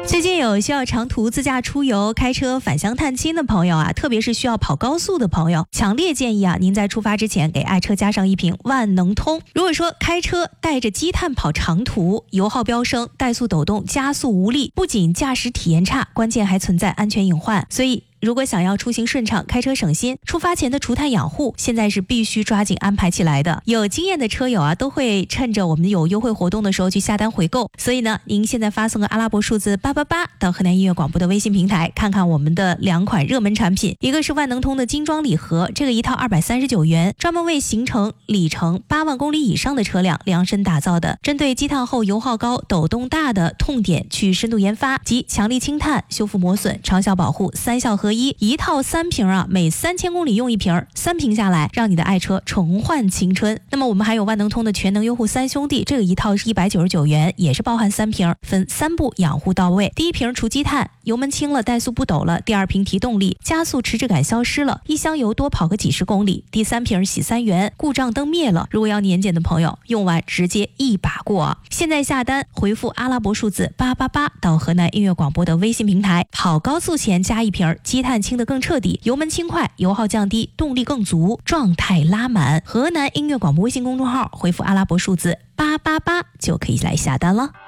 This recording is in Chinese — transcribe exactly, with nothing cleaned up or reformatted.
最近有需要长途自驾出游、开车返乡探亲的朋友啊，特别是需要跑高速的朋友，强烈建议啊，您在出发之前给爱车加上一瓶万能通。如果说开车带着积碳跑长途，油耗飙升，怠速抖动，加速无力，不仅驾驶体验差，关键还存在安全隐患，所以如果想要出行顺畅、开车省心，出发前的除碳养护现在是必须抓紧安排起来的。有经验的车友啊，都会趁着我们有优惠活动的时候去下单回购。所以呢，您现在发送个阿拉伯数字八八八到河南音乐广播的微信平台，看看我们的两款热门产品，一个是万能通的精装礼盒，这个一套二百三十九元，专门为行程里程八万公里以上的车辆量身打造的，针对积碳后油耗高、抖动大的痛点去深度研发，及强力清碳、修复磨损、长效保护三效合一，一套三瓶啊，每三千公里用一瓶，三瓶下来让你的爱车重焕青春。那么我们还有万能通的全能优护三兄弟，这个一套是一百九十九元，也是包含三瓶，分三步养护到位。第一瓶除积碳，油门轻了，怠速不抖了；第二瓶提动力，加速迟滞感消失了，一箱油多跑个几十公里；第三瓶洗三元，故障灯灭了。如果要年检的朋友，用完直接一把过。现在下单回复阿拉伯数字八八八到河南音乐广播的微信平台，跑高速前加一瓶，积碳清的更彻底，油门轻快，油耗降低，动力更足，状态拉满。河南音乐广播微信公众号回复阿拉伯数字八八八就可以来下单了。